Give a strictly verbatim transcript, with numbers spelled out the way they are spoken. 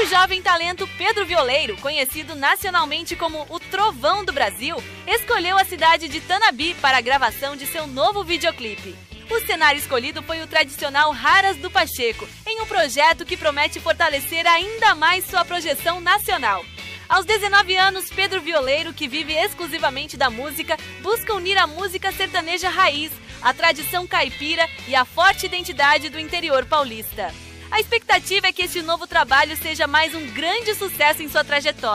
O jovem talento Pedro Violeiro, conhecido nacionalmente como o Trovão do Brasil, escolheu a cidade de Tanabi para a gravação de seu novo videoclipe. O cenário escolhido foi o tradicional Raras do Pacheco, em um projeto que promete fortalecer ainda mais sua projeção nacional. Aos dezenove anos, Pedro Violeiro, que vive exclusivamente da música, busca unir a música sertaneja raiz, a tradição caipira e a forte identidade do interior paulista. A expectativa é que este novo trabalho seja mais um grande sucesso em sua trajetória.